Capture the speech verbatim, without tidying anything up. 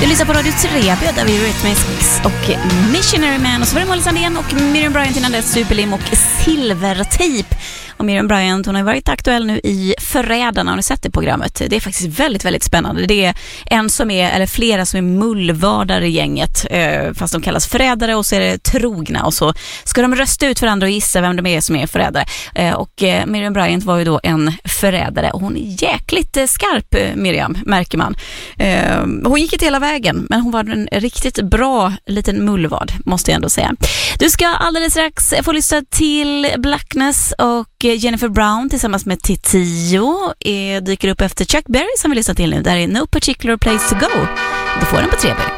Du lyssnar på Radio Trebia där vi är Rhythmics och Missionary Man. Och så var det Molly Sandén och Miriam Bryant innan dess, Superlim och Silvertejp. Och Miriam Bryant, hon har varit aktuell nu i Förrädarna. Har ni sett det programmet? Det är faktiskt väldigt, väldigt spännande. Det är en som är, eller flera som är mullvardare i gänget. Eh, fast de kallas förrädare och så är det trogna. Och så ska de rösta ut varandra och gissa vem de är som är förrädare. Eh, och eh, Miriam Bryant var ju då en förrädare. Och hon är jäkligt eh, skarp, eh, Miriam, märker man. Eh, hon gick inte hela vägen, men hon var en riktigt bra liten mullvad, måste jag ändå säga. Du ska alldeles strax få lyssna till Blackness och Jennifer Brown tillsammans med Titio dyker upp efter Chuck Berry som vi lyssnar till nu. Där är No Particular Place to Go. Du får den på Trebia.